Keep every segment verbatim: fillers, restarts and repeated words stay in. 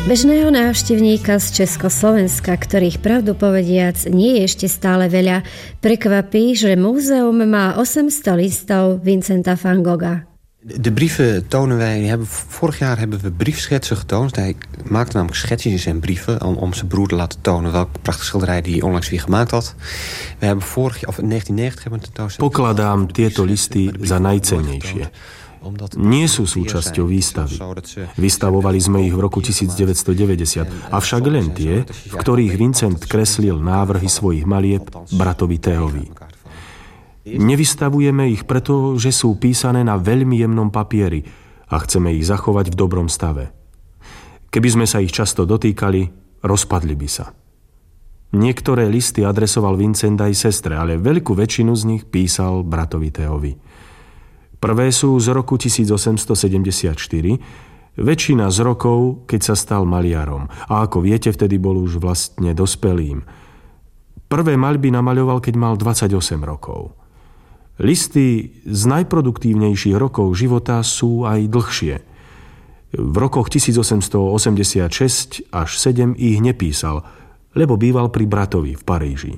Bežného návštevníka z Československa, ktorých pravdu povediac nie je ešte stále veľa, prekvapí, že múzeum má osemsto listov Vincenta van Gogha. De brieven tonen wij, hebben, vorig jaar hebben we briefschetsen getoond. Hij maakte namelijk schetsjes in zijn brieven om, om zijn broer te laten tonen welke prachtige schilderij die onlangs weer gemaakt had. We hebben vorig jaar, of in negentien negentig hebben we een tentoonstelling. Pokladám tieto listy za najcennejšie. Nie sú súčasťou výstavy. Vystavovali sme ich v roku devätnásťstodeväťdesiat, avšak len tie, v ktorých Vincent kreslil návrhy svojich malieb bratovi Théovi. Nevystavujeme ich preto, že sú písané na veľmi jemnom papieri a chceme ich zachovať v dobrom stave. Keby sme sa ich často dotýkali, rozpadli by sa. Niektoré listy adresoval Vincent aj sestre, ale veľkú väčšinu z nich písal bratovi Théovi. Prvé sú z roku osemnásťstosedemdesiatštyri, väčšina z rokov, keď sa stal maliarom. A ako viete, vtedy bol už vlastne dospelým. Prvé maľby namaľoval, keď mal dvadsaťosem rokov. Listy z najproduktívnejších rokov života sú aj dlhšie. V rokoch osemnásťstoosemdesiatšesť až sedem ich nepísal, lebo býval pri bratovi v Paríži.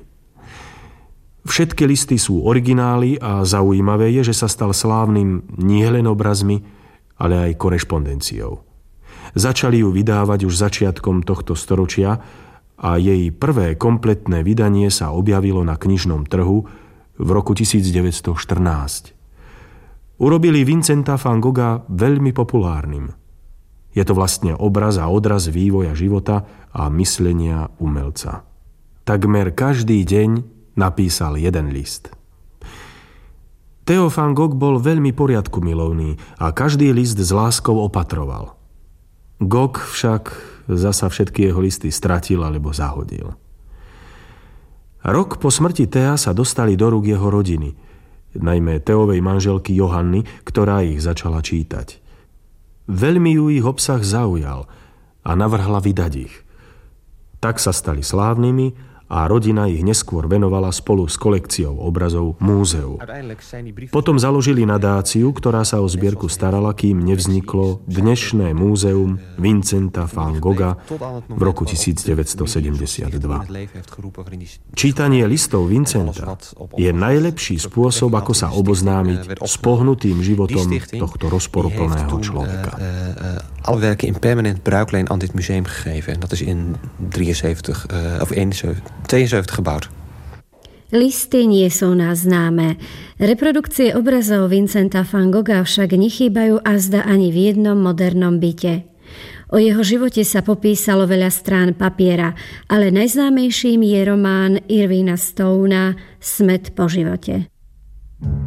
Všetky listy sú originály a zaujímavé je, že sa stal slávnym nielen obrazmi, ale aj korešpondenciou. Začali ju vydávať už začiatkom tohto storočia a jej prvé kompletné vydanie sa objavilo na knižnom trhu v roku devätnásťstoštrnásť. Urobili Vincenta van Gogha veľmi populárnym. Je to vlastne obraz a odraz vývoja života a myslenia umelca. Takmer každý deň napísal jeden list. Theo van Gogh bol veľmi poriadku milovný a každý list s láskou opatroval. Gogh však zasa všetky jeho listy stratil alebo zahodil. Rok po smrti Thea sa dostali do rúk jeho rodiny, najmä Theovej manželky Johanny, ktorá ich začala čítať. Veľmi ju ich obsah zaujal a navrhla vydať ich. Tak sa stali slávnymi a rodina ich neskôr venovala spolu s kolekciou obrazov múzeu. Potom založili nadáciu, ktorá sa o zbierku starala, kým nevzniklo dnešné múzeum Vincenta van Gogha v roku devätnásťstosedemdesiatdva. Čítanie listov Vincenta je najlepší spôsob, ako sa oboznámiť s pohnutým životom tohto rozporuplného človeka. Alle werken in permanent bruikleen aan dit museum gegeven. En dat is in drieënzeventig, uh, of eenenzeventig, tweeënzeventig gebouwd. Listy nie sú nás známe. Reprodukcie obrazov Vincenta van Gogha však nechýbajú azda ani v jednom modernom byte. O jeho živote sa popísalo veľa strán papiera, ale najznámejším je román Irvinga Stona Smäd po živote.